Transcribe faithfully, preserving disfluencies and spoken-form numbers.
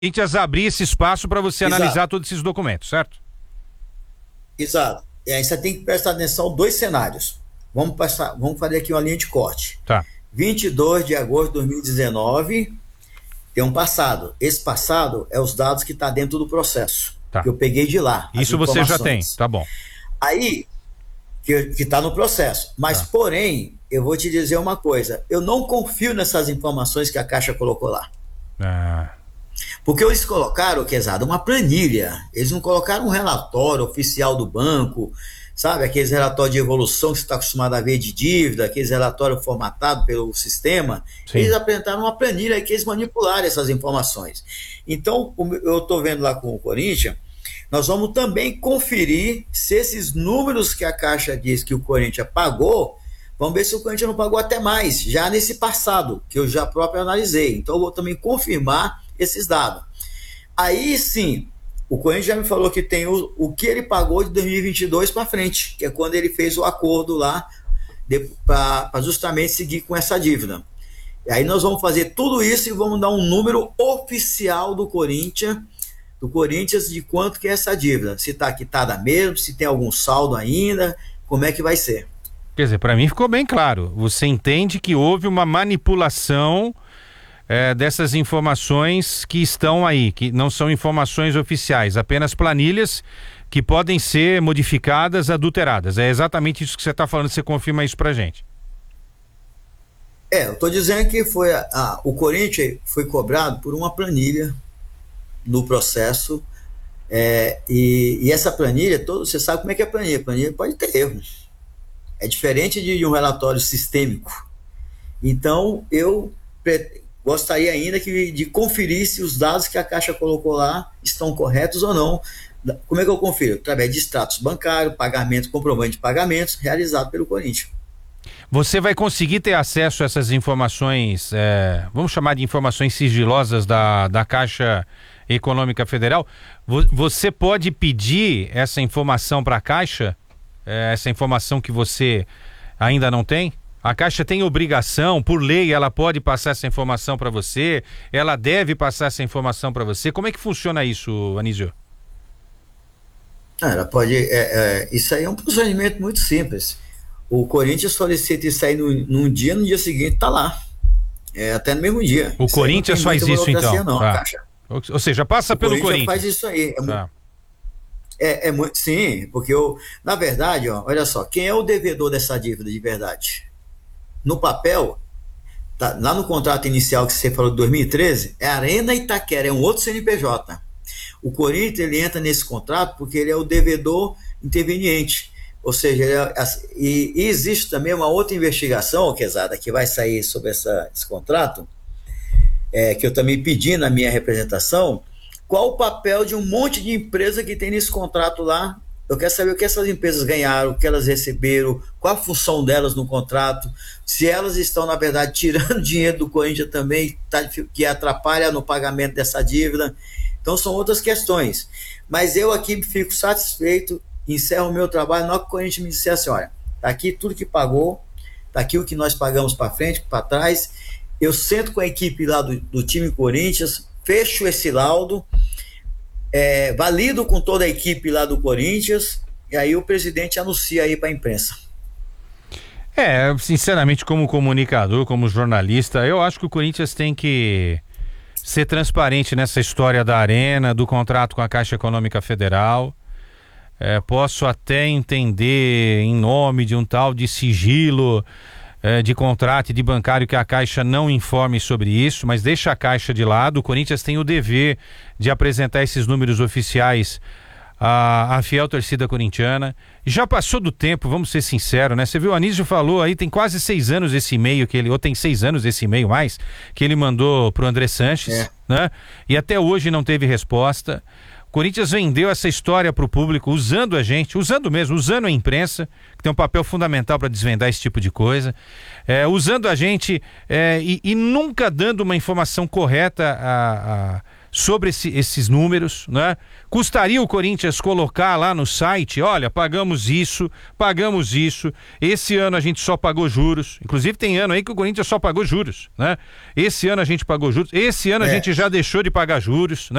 Corinthians abrir esse espaço para você Exato. analisar todos esses documentos, certo? Exato. E aí você tem que prestar atenção em dois cenários. Vamos, passar, vamos fazer aqui uma linha de corte. Tá. vinte e dois de agosto de dois mil e dezenove, tem um passado. Esse passado é os dados que estão tá dentro do processo. Tá. Que eu peguei de lá. Isso você já tem, tá bom. Aí, que está no processo. Mas, tá. porém, eu vou te dizer uma coisa. Eu não confio nessas informações que a Caixa colocou lá. Ah. Porque eles colocaram, Quezada, uma planilha. Eles não colocaram um relatório oficial do banco, sabe? Aqueles relatórios de evolução que você está acostumado a ver de dívida, aqueles relatórios formatados pelo sistema. Sim. Eles apresentaram uma planilha que eles manipularam essas informações. Então, eu estou vendo lá com o Corinthians, nós vamos também conferir se esses números que a Caixa diz que o Corinthians pagou, vamos ver se o Corinthians não pagou até mais, já nesse passado, que eu já próprio analisei. Então, eu vou também confirmar esses dados. Aí sim, o Corinthians já me falou que tem o, o que ele pagou de dois mil e vinte e dois para frente, que é quando ele fez o acordo lá para justamente seguir com essa dívida. E aí nós vamos fazer tudo isso e vamos dar um número oficial do Corinthians, do Corinthians de quanto que é essa dívida. Se está quitada mesmo, se tem algum saldo ainda, como é que vai ser. Quer dizer, para mim ficou bem claro. Você entende que houve uma manipulação É, dessas informações que estão aí, que não são informações oficiais, apenas planilhas que podem ser modificadas, adulteradas. É exatamente isso que você está falando, você confirma isso pra gente. É, eu estou dizendo que foi a, a, o Corinthians foi cobrado por uma planilha no processo, é, e, e essa planilha, todo, você sabe como é que é a planilha, a planilha pode ter erros. É diferente de, de um relatório sistêmico. Então, eu gostaria ainda que, de conferir se os dados que a Caixa colocou lá estão corretos ou não. Como é que eu confiro? Através de extratos bancários, pagamentos, comprovante de pagamentos realizado pelo Corinthians. Você vai conseguir ter acesso a essas informações, é, vamos chamar de informações sigilosas da, da Caixa Econômica Federal? Você pode pedir essa informação para a Caixa? É, essa informação que você ainda não tem? A Caixa tem obrigação, por lei, ela pode passar essa informação para você, ela deve passar essa informação para você. Como é que funciona isso, Anísio? Ela pode. É, é, isso aí é um procedimento muito simples. O Corinthians solicita isso aí no, num dia, no dia seguinte está lá. É, até no mesmo dia. O isso Corinthians faz isso então? Não, tá. Caixa. Ou seja, passa o pelo Corinthians. Corinthians. faz isso aí. É, tá. é, é muito. Sim, porque eu, na verdade, ó, olha só, quem é o devedor dessa dívida de verdade? No papel, tá, lá no contrato inicial que você falou de dois mil e treze, é Arena Itaquera, é um outro C N P J. O Corinthians ele entra nesse contrato porque ele é o devedor interveniente. Ou seja, ele é, e, e existe também uma outra investigação, Quezada, que vai sair sobre essa, esse contrato, é, que eu também pedi na minha representação, qual o papel de um monte de empresa que tem nesse contrato lá. Eu quero saber o que essas empresas ganharam, o que elas receberam, qual a função delas no contrato, se elas estão, na verdade, tirando dinheiro do Corinthians também, tá, que atrapalha no pagamento dessa dívida. Então, são outras questões. Mas eu aqui fico satisfeito, encerro o meu trabalho, na hora que o Corinthians me disser assim, olha, está aqui tudo que pagou, está aqui o que nós pagamos para frente, para trás. Eu sento com a equipe lá do, do time Corinthians, fecho esse laudo, É, valido com toda a equipe lá do Corinthians, e aí o presidente anuncia aí para a imprensa. É, sinceramente, como comunicador, como jornalista, eu acho que o Corinthians tem que ser transparente nessa história da Arena, do contrato com a Caixa Econômica Federal. É, posso até entender em nome de um tal de sigilo é, de contrato e de bancário que a Caixa não informe sobre isso, mas deixa a Caixa de lado. O Corinthians tem o dever de apresentar esses números oficiais à, à fiel torcida corintiana. Já passou do tempo, vamos ser sinceros, né? Você viu, o Anísio falou aí, tem quase seis anos esse e-mail que ele, ou tem seis anos esse e-mail mais, que ele mandou pro André Sanches, é. né? E até hoje não teve resposta. O Corinthians vendeu essa história para o público usando a gente, usando mesmo, usando a imprensa, que tem um papel fundamental para desvendar esse tipo de coisa, é, usando a gente é, e, e nunca dando uma informação correta a, a, sobre esse, esses números, né? Custaria o Corinthians colocar lá no site, olha, pagamos isso, pagamos isso, esse ano a gente só pagou juros, inclusive tem ano aí que o Corinthians só pagou juros, né? Esse ano a gente pagou juros, esse ano é. a gente já deixou de pagar juros, né?